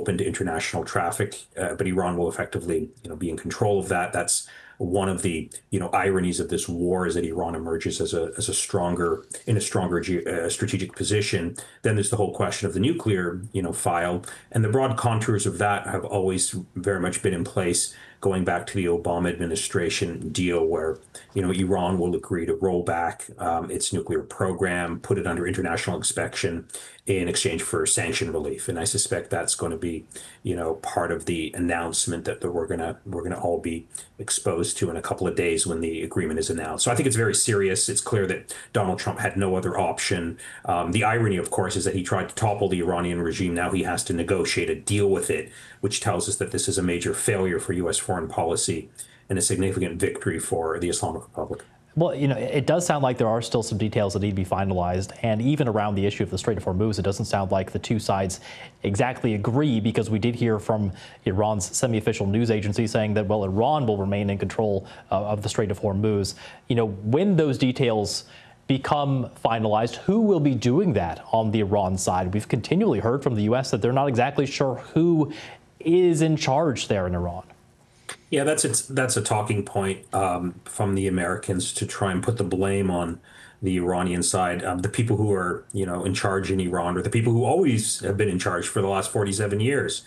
open to international traffic, but Iran will effectively, be in control of that. That's one of the, ironies of this war is that Iran emerges as a stronger strategic position. Then there's the whole question of the nuclear, file, and the broad contours of that have always very much been in place going back to the Obama administration deal where, Iran will agree to roll back its nuclear program, put it under international inspection in exchange for sanction relief. And I suspect that's going to be, part of the announcement that we're gonna all be exposed to in a couple of days when the agreement is announced. So I think it's very serious. It's clear that Donald Trump had no other option. The irony, of course, is that he tried to topple the Iranian regime. Now he has to negotiate a deal with it, which tells us that this is a major failure for U.S. foreign policy and a significant victory for the Islamic Republic. Well, it does sound like there are still some details that need to be finalized. And even around the issue of the Strait of Hormuz, it doesn't sound like the two sides exactly agree, because we did hear from Iran's semi-official news agency saying that, well, Iran will remain in control of the Strait of Hormuz. When those details become finalized, who will be doing that on the Iran side? We've continually heard from the U.S. that they're not exactly sure who is in charge there in Iran. Yeah, that's a talking point from the Americans to try and put the blame on the Iranian side. The people who are, in charge in Iran, or the people who always have been in charge for the last 47 years.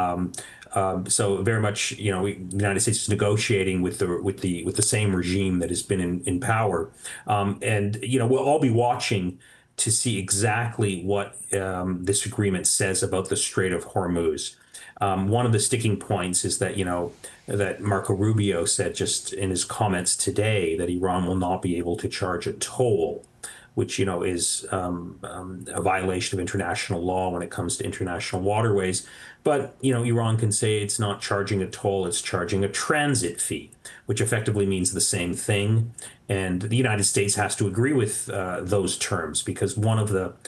So very much, the United States is negotiating with the same regime that has been in power, and we'll all be watching to see exactly what this agreement says about the Strait of Hormuz. One of the sticking points is that, that Marco Rubio said just in his comments today that Iran will not be able to charge a toll, which, is a violation of international law when it comes to international waterways. But, Iran can say it's not charging a toll, it's charging a transit fee, which effectively means the same thing. And the United States has to agree with those terms, because one of the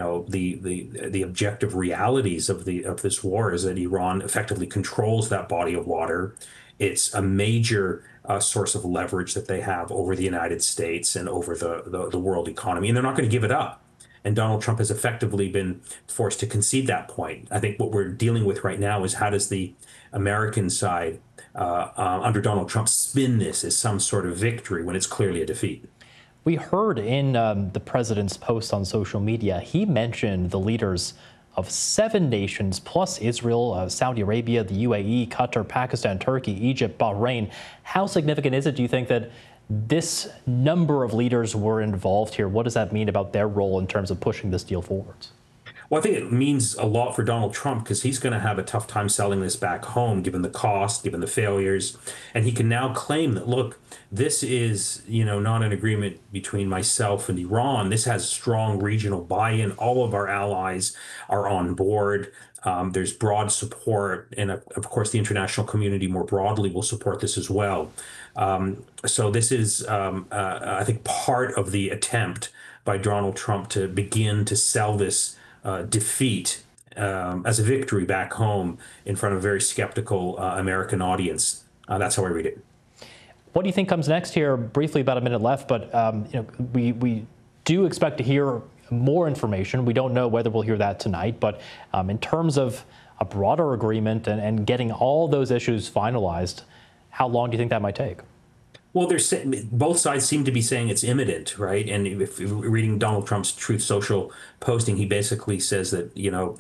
the objective realities of this war is that Iran effectively controls that body of water. It's a major source of leverage that they have over the United States and over the world economy, and they're not going to give it up. And Donald Trump has effectively been forced to concede that point. I think what we're dealing with right now is how does the American side under Donald Trump spin this as some sort of victory when it's clearly a defeat. We heard in the president's post on social media, he mentioned the leaders of 7 nations plus Israel, Saudi Arabia, the UAE, Qatar, Pakistan, Turkey, Egypt, Bahrain. How significant is it, do you think, that this number of leaders were involved here? What does that mean about their role in terms of pushing this deal forwards? Well, I think it means a lot for Donald Trump, because he's going to have a tough time selling this back home, given the cost, given the failures. And he can now claim that, look, this is, not an agreement between myself and Iran. This has strong regional buy-in. All of our allies are on board. There's broad support. And of course, the international community more broadly will support this as well. So this is, I think, part of the attempt by Donald Trump to begin to sell this defeat as a victory back home in front of a very skeptical American audience. That's how I read it. What do you think comes next here? Briefly, about a minute left, but we do expect to hear more information. We don't know whether we'll hear that tonight, but in terms of a broader agreement and getting all those issues finalized, how long do you think that might take? Well, both sides seem to be saying it's imminent, right? And if you're reading Donald Trump's Truth Social posting, he basically says that,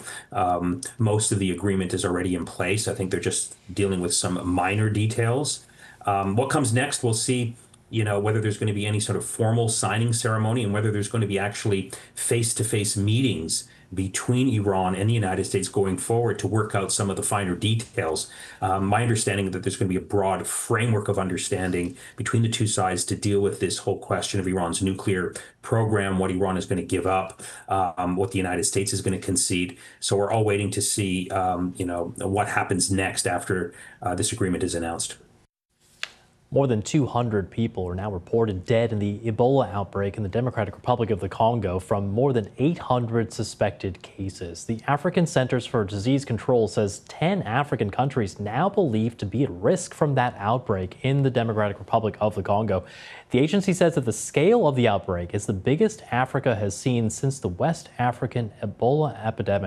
most of the agreement is already in place. I think they're just dealing with some minor details. What comes next, we'll see, whether there's going to be any sort of formal signing ceremony and whether there's going to be actually face-to-face meetings between Iran and the United States going forward to work out some of the finer details. My understanding is that there's going to be a broad framework of understanding between the two sides to deal with this whole question of Iran's nuclear program, what Iran is going to give up, what the United States is going to concede. So we're all waiting to see, what happens next after this agreement is announced. More than 200 people are now reported dead in the Ebola outbreak in the Democratic Republic of the Congo from more than 800 suspected cases. The African Centers for Disease Control says 10 African countries now believed to be at risk from that outbreak in the Democratic Republic of the Congo. The agency says that the scale of the outbreak is the biggest Africa has seen since the West African Ebola epidemic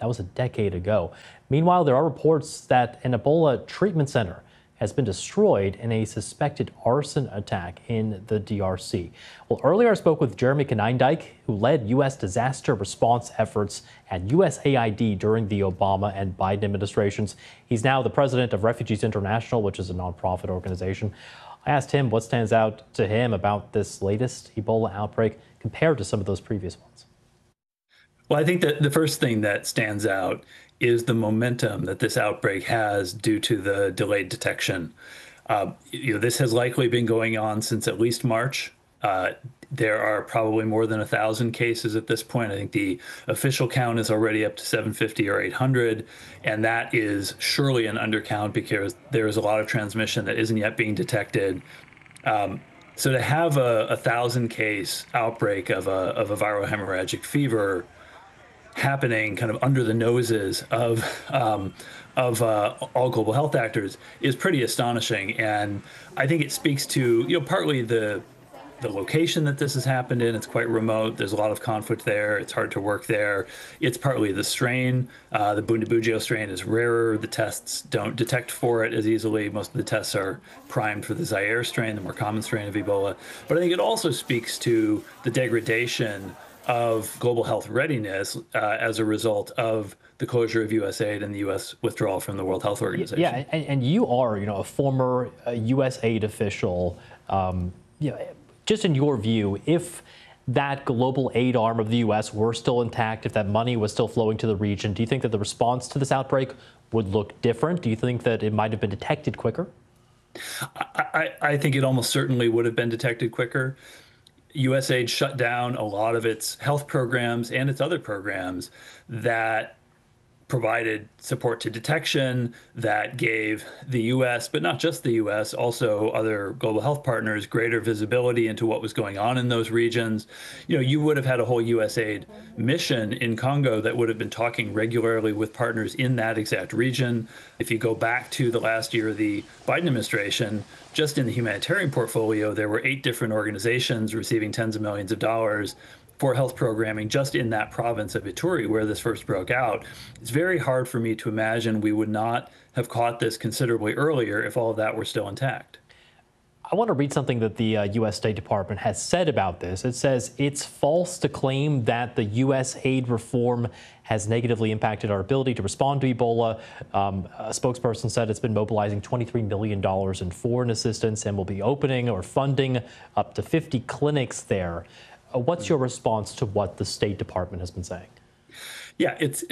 That was a decade ago. Meanwhile, there are reports that an Ebola treatment center has been destroyed in a suspected arson attack in the DRC. Well, earlier I spoke with Jeremy Konyndyk, who led U.S. disaster response efforts at USAID during the Obama and Biden administrations. He's now the president of Refugees International, which is a nonprofit organization. I asked him what stands out to him about this latest Ebola outbreak compared to some of those previous ones. Well, I think that the first thing that stands out is the momentum that this outbreak has due to the delayed detection. This has likely been going on since at least March. There are probably more than 1,000 cases at this point. I think the official count is already up to 750 or 800, and that is surely an undercount because there is a lot of transmission that isn't yet being detected. So to have a 1,000 case outbreak of a viral hemorrhagic fever happening kind of under the noses of all global health actors is pretty astonishing, and I think it speaks to partly the location that this has happened in. It's quite remote. There's a lot of conflict there. It's hard to work there. It's partly the strain. The Bundibugyo strain is rarer. The tests don't detect for it as easily. Most of the tests are primed for the Zaire strain, the more common strain of Ebola. But I think it also speaks to the degradation of global health readiness as a result of the closure of USAID and the U.S. withdrawal from the World Health Organization. Yeah, and you are, a former USAID official. Just in your view, if that global aid arm of the U.S. were still intact, if that money was still flowing to the region, do you think that the response to this outbreak would look different? Do you think that it might have been detected quicker? I think it almost certainly would have been detected quicker. USAID shut down a lot of its health programs and its other programs that provided support to detection, that gave the U.S., but not just the U.S., also other global health partners, greater visibility into what was going on in those regions. You would have had a whole USAID mission in Congo that would have been talking regularly with partners in that exact region. If you go back to the last year of the Biden administration, just in the humanitarian portfolio, there were 8 different organizations receiving tens of millions of dollars for health programming just in that province of Ituri where this first broke out. It's very hard for me to imagine we would not have caught this considerably earlier if all of that were still intact. I want to read something that the U.S. State Department has said about this. It says it's false to claim that the U.S. aid reform has negatively impacted our ability to respond to Ebola. A spokesperson said it's been mobilizing $23 million in foreign assistance and will be opening or funding up to 50 clinics there. What's your response to what the State Department has been saying? Yeah, it's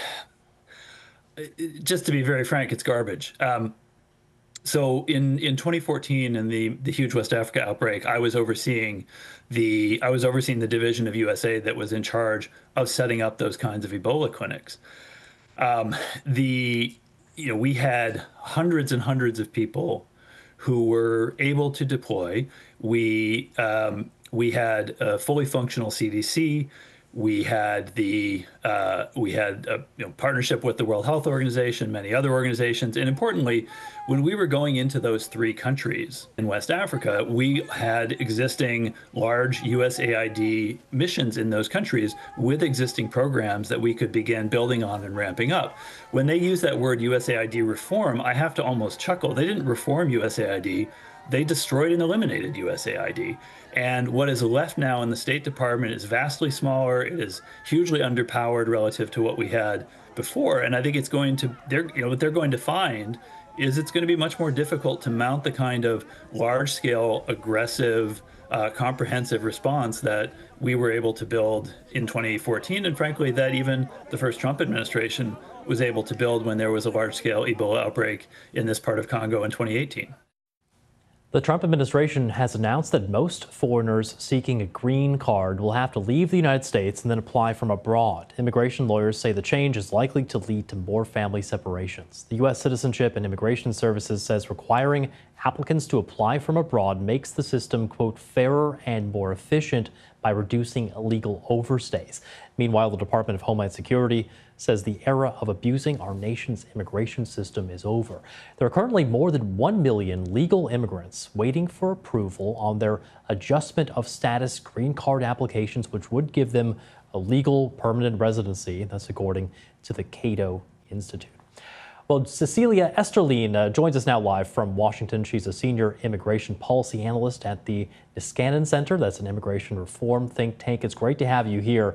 just to be very frank, it's garbage. So in 2014, in the huge West Africa outbreak, I was overseeing the division of USAID that was in charge of setting up those kinds of Ebola clinics. We had hundreds and hundreds of people who were able to deploy. We had a fully functional CDC. We had partnership with the World Health Organization, many other organizations, and importantly, when we were going into those 3 countries in West Africa, we had existing large USAID missions in those countries with existing programs that we could begin building on and ramping up. When they use that word USAID reform, I have to almost chuckle. They didn't reform USAID. They destroyed and eliminated USAID. And what is left now in the State Department is vastly smaller. It is hugely underpowered relative to what we had before. And I think it's going to, what they're going to find is it's going to be much more difficult to mount the kind of large-scale, aggressive, comprehensive response that we were able to build in 2014. And frankly, that even the first Trump administration was able to build when there was a large-scale Ebola outbreak in this part of Congo in 2018. The Trump administration has announced that most foreigners seeking a green card will have to leave the United States and then apply from abroad. Immigration lawyers say the change is likely to lead to more family separations. The U.S. Citizenship and Immigration Services says requiring applicants to apply from abroad makes the system, quote, fairer and more efficient by reducing illegal overstays. Meanwhile, the Department of Homeland Security says the era of abusing our nation's immigration system is over. There are currently more than 1 million legal immigrants waiting for approval on their adjustment of status green card applications, which would give them a legal permanent residency. That's according to the Cato Institute. Well, Cecilia Esterline joins us now live from Washington. She's a senior immigration policy analyst at the Niskanen Center. That's an immigration reform think tank. It's great to have you here.